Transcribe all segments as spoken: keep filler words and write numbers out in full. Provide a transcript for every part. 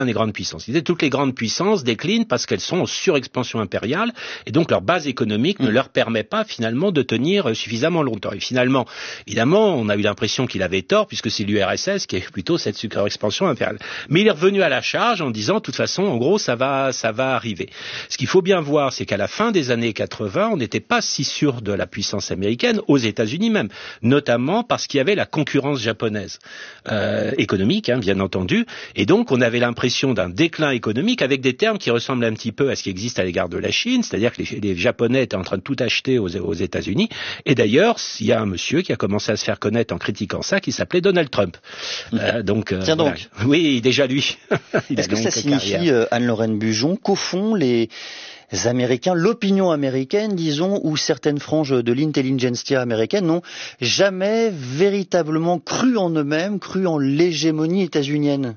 des grandes puissances. Il disait toutes les grandes puissances déclinent parce qu'elles sont en surexpansion impériale et donc leur base économique mmh. ne leur permet pas finalement de tenir suffisamment longtemps. Et finalement, évidemment, on a eu l'impression qu'il avait tort puisque c'est l'U R S S qui est plutôt cette surexpansion impériale. Mais il est revenu à la charge en disant de toute façon, en gros, ça va, ça va arriver. Ce qu'il faut bien voir, c'est qu'à la fin des années quatre-vingts, on n'était pas si sûr de la puissance américaine, aux États-Unis même, notamment parce qu'il y avait la concurrence japonaise, euh, économique, hein, bien entendu, et donc on avait l'impression d'un déclin économique avec des termes qui ressemblent un petit peu à ce qui existe à l'égard de la Chine, c'est-à-dire que les, les Japonais étaient en train de tout acheter aux, aux États-Unis. Et d'ailleurs, il y a un monsieur qui a commencé à se faire connaître en critiquant ça, qui s'appelait Donald Trump. Euh, donc, Tiens donc. Voilà. Oui, déjà lui. Est-ce que ça signifie, euh, Anne-Lorraine Bujon, qu'au fond, les Américains, l'opinion américaine, disons, ou certaines franges de l'intelligentsia américaine n'ont jamais véritablement cru en eux-mêmes, cru en l'hégémonie états-unienne?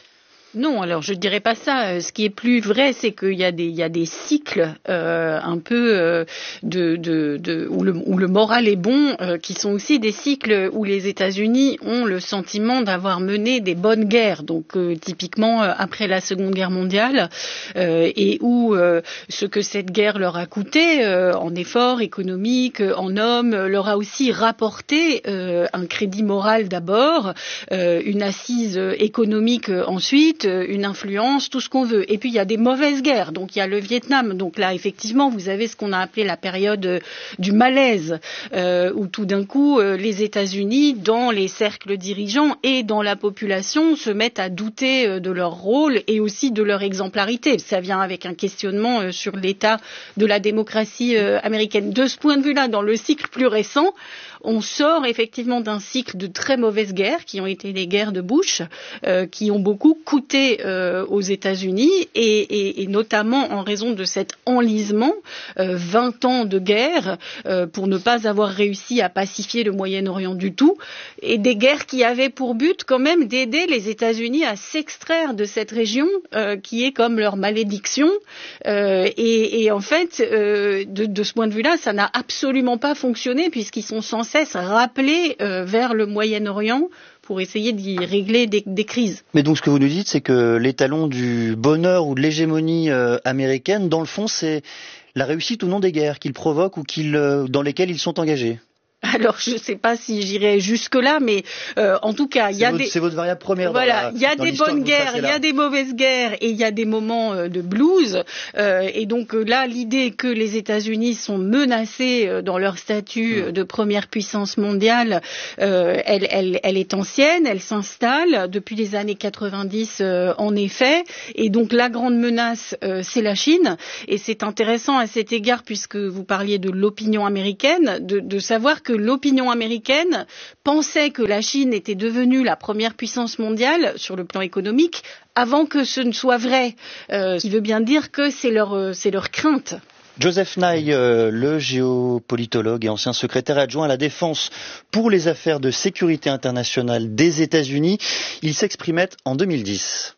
Non, alors je dirais pas ça. Ce qui est plus vrai, c'est qu'il y a des, il y a des cycles euh, un peu euh, de, de, de où le, où le moral est bon, euh, qui sont aussi des cycles où les États-Unis ont le sentiment d'avoir mené des bonnes guerres. Donc euh, typiquement euh, après la Seconde Guerre mondiale, euh, et où euh, ce que cette guerre leur a coûté euh, en efforts économiques, en hommes, leur a aussi rapporté euh, un crédit moral d'abord, euh, une assise économique ensuite, une influence, tout ce qu'on veut. Et puis il y a des mauvaises guerres. Donc il y a le Vietnam. Donc là, effectivement, vous avez ce qu'on a appelé la période du malaise, euh, où tout d'un coup, euh, les États-Unis, dans les cercles dirigeants et dans la population, se mettent à douter euh, de leur rôle et aussi de leur exemplarité. Ça vient avec un questionnement euh, sur l'état de la démocratie euh, américaine. De ce point de vue-là, dans le cycle plus récent, on sort effectivement d'un cycle de très mauvaises guerres qui ont été les guerres de Bush, euh, qui ont beaucoup coûté euh, aux États-Unis et, et, et notamment en raison de cet enlisement, euh, vingt ans de guerre euh, pour ne pas avoir réussi à pacifier le Moyen-Orient du tout, et des guerres qui avaient pour but quand même d'aider les États-Unis à s'extraire de cette région euh, qui est comme leur malédiction. Euh, et, et en fait, euh, de, de ce point de vue-là, ça n'a absolument pas fonctionné puisqu'ils sont sans cesse rappelés euh, vers le Moyen-Orient pour essayer d'y régler des, des crises. Mais donc ce que vous nous dites, c'est que l'étalon du bonheur ou de l'hégémonie euh, américaine, dans le fond, c'est la réussite ou non des guerres qu'ils provoquent ou qu'ils, euh, dans lesquelles ils sont engagés. Alors, je ne sais pas si j'irai jusque-là, mais euh, en tout cas, il y a votre, des... C'est votre variable première. Voilà, il y a des bonnes guerres, il y a des mauvaises guerres et il y a des moments euh, de blues. Euh, et donc euh, là, l'idée que les États-Unis sont menacés euh, dans leur statut mmh. de première puissance mondiale, euh, elle, elle, elle est ancienne, elle s'installe depuis les années quatre-vingt-dix, euh, en effet. Et donc la grande menace, euh, c'est la Chine. Et c'est intéressant à cet égard, puisque vous parliez de l'opinion américaine, de, de savoir que que l'opinion américaine pensait que la Chine était devenue la première puissance mondiale sur le plan économique avant que ce ne soit vrai. Euh, ce qui veut bien dire que c'est leur, euh, c'est leur crainte. Joseph Nye, euh, le géopolitologue et ancien secrétaire adjoint à la défense pour les affaires de sécurité internationale des États-Unis, il s'exprimait en deux mille dix.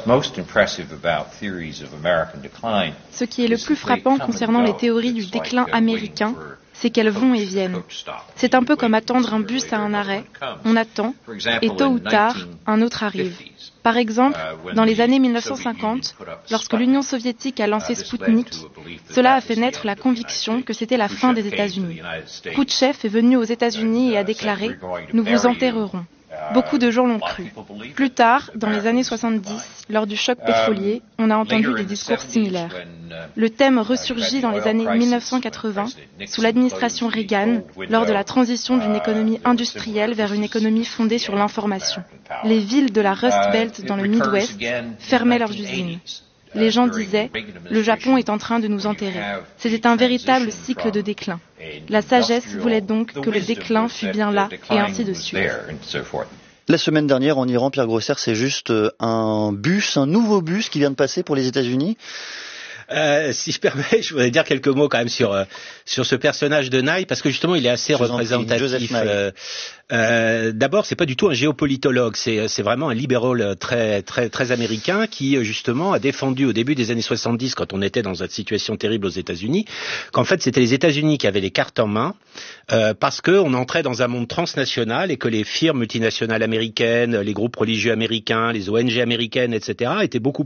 Ce qui est le plus frappant concernant les théories du déclin américain, c'est qu'elles vont et viennent. C'est un peu comme attendre un bus à un arrêt. On attend, et tôt ou tard, un autre arrive. Par exemple, dans les années mille neuf cent cinquante, lorsque l'Union soviétique a lancé Spoutnik, cela a fait naître la conviction que c'était la fin des États-Unis. Khrouchtchev est venu aux États-Unis et a déclaré « Nous vous enterrerons ». Beaucoup de gens l'ont cru. Plus tard, dans les années soixante-dix, lors du choc pétrolier, on a entendu des discours similaires. Le thème ressurgit dans les années mille neuf cent quatre-vingts, sous l'administration Reagan, lors de la transition d'une économie industrielle vers une économie fondée sur l'information. Les villes de la Rust Belt dans le Midwest fermaient leurs usines. Les gens disaient « Le Japon est en train de nous enterrer ». C'était un véritable cycle de déclin. La sagesse voulait donc que le déclin fût bien là, et ainsi de suite. La semaine dernière, en Iran, Pierre Grosser, c'est juste un bus, un nouveau bus qui vient de passer pour les États-Unis. Euh, si je permets, je voudrais dire quelques mots quand même sur euh, sur ce personnage de Nye, parce que justement, il est assez je représentatif. Euh, euh, D'abord, c'est pas du tout un géopolitologue, c'est c'est vraiment un libéral très très très américain qui justement a défendu au début des années soixante-dix, quand on était dans une situation terrible aux États-Unis, qu'en fait c'était les États-Unis qui avaient les cartes en main, euh, parce que on entrait dans un monde transnational et que les firmes multinationales américaines, les groupes religieux américains, les O N G américaines, et cetera, étaient beaucoup